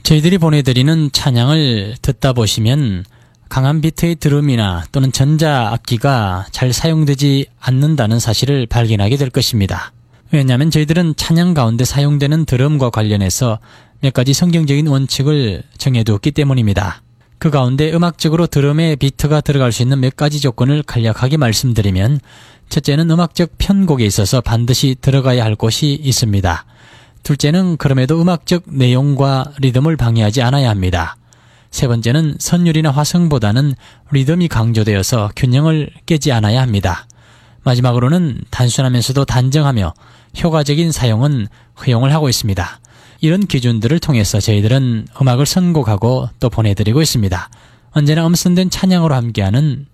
저희들이 보내드리는 찬양을 듣다 보시면 강한 비트의 드럼이나 또는 전자악기가 잘 사용되지 않는다는 사실을 발견하게 될 것입니다. 왜냐하면 저희들은 찬양 가운데 사용되는 드럼과 관련해서 몇 가지 성경적인 원칙을 정해두었기 때문입니다. 그 가운데 음악적으로 드럼에 비트가 들어갈 수 있는 몇 가지 조건을 간략하게 말씀드리면, 첫째는 음악적 편곡에 있어서 반드시 들어가야 할 곳이 있습니다. 둘째는 그럼에도 음악적 내용과 리듬을 방해하지 않아야 합니다. 세 번째는 선율이나 화성보다는 리듬이 강조되어서 균형을 깨지 않아야 합니다. 마지막으로는 단순하면서도 단정하며 효과적인 사용은 허용을 하고 있습니다. 이런 기준들을 통해서 저희들은 음악을 선곡하고 또 보내드리고 있습니다. 언제나 음선된 찬양으로 함께하는